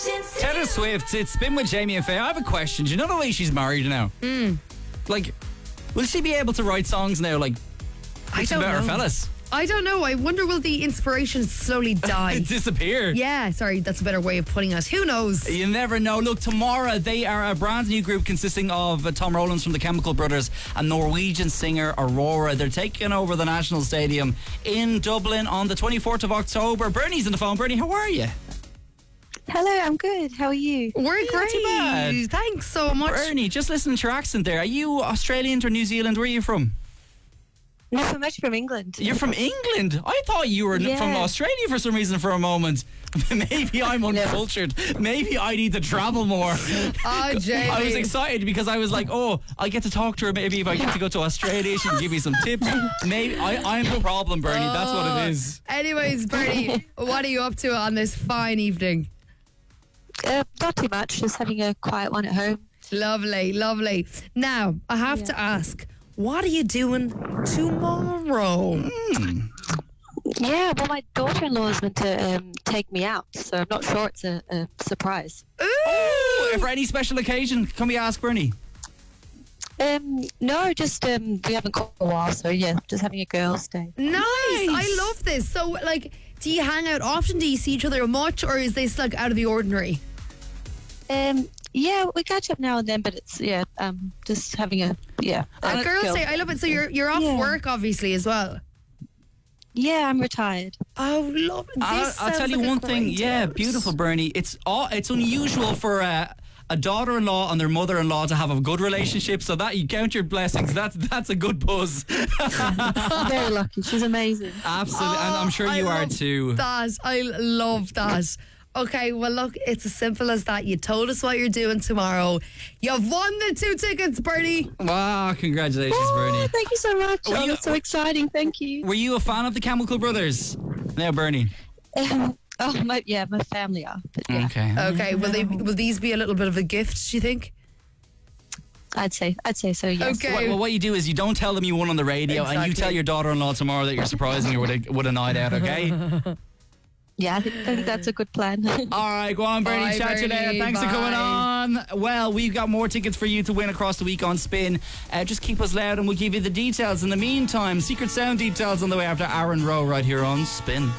Taylor Swift, it's Spin with Jamie and Faye. I have a question. Do you know the way she's married now? Like, will she be able to write songs now? Like, I don't about her know. fellas? I don't know. I wonder, will the inspiration slowly die? Disappear. Yeah, sorry, that's a better way of putting it. Who knows? You never know. Look, Tomorrow, they are a brand new group consisting of Tom Rowlands from the Chemical Brothers and Norwegian singer Aurora. They're taking over the National Stadium in Dublin on the 24th of October. Bernie's on the phone. Bernie, how are you? Hello, I'm good. How are you? We're Yeah, not too bad. great. Thanks so much. Bernie, just listening to your accent there. Are you Australian or New Zealand? Where are you from? No, I'm actually from England. You're from England? I thought you were Yeah. from Australia for some reason for a moment. Maybe I'm uncultured. Maybe I need to travel more. Oh, Jamie. I was excited because I was like, oh, I get to talk to her. Maybe if I get to go to Australia, she can give me some tips. Maybe I'm the problem, Bernie. That's what it is. Anyways, Bernie, what are you up to on this fine evening? Not too much, just having a quiet one at home. Lovely, lovely. Now, I have to ask, what are you doing tomorrow? Yeah, well, my daughter-in-law is meant to take me out, so I'm not sure it's a surprise. Oh, for any special occasion, can we ask Bernie? No, just we haven't called in a while, so yeah, just having a girls' day. Nice. I love this. So, like, do you hang out often? Do you see each other much? Or is this, like, out of the ordinary? Yeah, we catch up now and then, but it's just having a Girls' Day, I love it. So you're off work, obviously, as well. Yeah, I'm retired. Oh, love it. I'll tell you one thing. Yeah, beautiful, Bernie. It's unusual for a daughter-in-law and their mother-in-law to have a good relationship. So that you count your blessings. That's a good buzz. Very lucky. She's amazing. Absolutely, and I'm sure you are too. I love that. Okay, well, look, it's as simple as that. You told us what you're doing tomorrow. You've won the 2 tickets, Bernie. Wow, congratulations, Oh, Bernie. thank you so much. Were you- That's so exciting. Thank you. Were you a fan of the Chemical Brothers? No, Bernie. My family are. But yeah, Okay. Okay, will these be a little bit of a gift, do you think? I'd say so. Yes. Okay. Well, what you do is you don't tell them you won on the radio, and you Exactly. tell your daughter-in-law tomorrow that you're surprising her with a night out. Okay. Yeah, I think that's a good plan. All right, go on, Bernie. Bye, Chat to you later. Bernie. Thanks for coming Bye. on. Well, we've got more tickets for you to win across the week on Spin. Just keep us loud and we'll give you the details. In the meantime, Secret Sound details on the way after Aaron Rowe right here on Spin.